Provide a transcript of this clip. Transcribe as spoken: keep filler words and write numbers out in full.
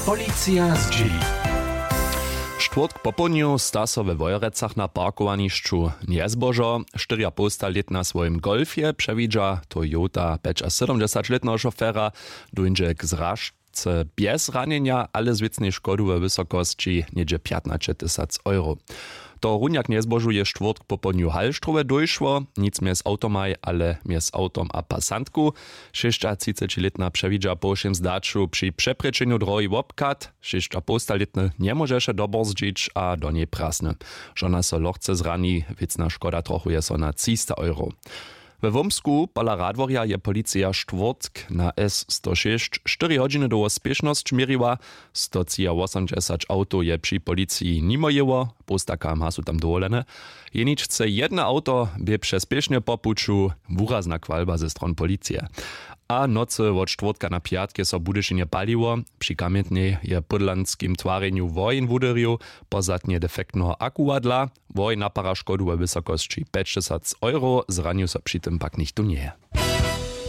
Policja z dzieli. Štvrtk popolniu sta so we Wojerecach na parkowanišću niezbožo. štyria posta let na swoim golfie przewidza Toyota sedemdziesięcioletnego šofera dojdzie k zrażce bez ranienia, ale z wiecnej szkody we wysokości niedzie piętnaście tysięcy euro. To runjak niezbožuje štvrtk popolniu Hallstrowe dojszło, nic mjez automaj, ale mjez autom a pasantku. šesťdesiatletna przewidza po všem zdaczu przy przeprečeniu drogi wopkat, šesťdesiatletny nie możeše doborzdžić a do niej prasny. Żona so lochce zrani, wiecna szkoda trochu je so na trzysta euro. We Womsku pola Radworja je policja štvrtk na S sto šesť štyri hodiny do spiešnosť meriła. sto osiemdziesiąt auto je przy policji nimo jeło, postaka ma su tam dovolene. Jeničce jedno auto by přespiešne popuču wurazna kwalba ze stron policie. A noce od štvrtka na piatke so budešenie paliło. Przy kamietnej je podlanskim twareniu wojn wuderiu, pozadnie defektnego akuadla. Woj napara szkodu we wysokości pięćdziesiąt euro, zraniu so przy tym pak nicht nie.